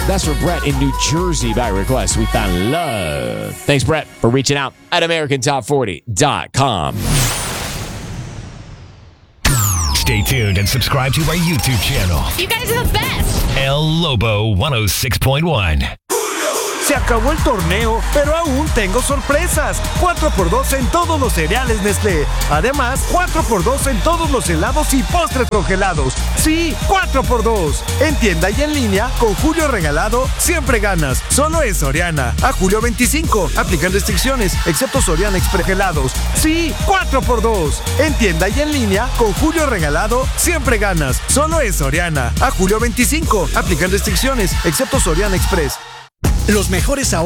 That's for Brett in New Jersey by request. We found love. Thanks, Brett, for reaching out at AmericanTop40.com. Stay tuned and subscribe to our YouTube channel. You guys are the best. El Lobo 106.1. Se acabó el torneo, pero aún tengo sorpresas. 4x2 en todos los cereales Nestlé. Además, 4x2 en todos los helados y postres congelados. Sí, 4x2. En tienda y en línea, con Julio Regalado, siempre ganas. Solo en Soriana. A julio 25. Aplican restricciones, excepto Soriana Express Helados. Sí, 4x2. En tienda y en línea, con Julio Regalado, siempre ganas. Solo en Soriana. A julio 25. Aplican restricciones, excepto Soriana Express. Los mejores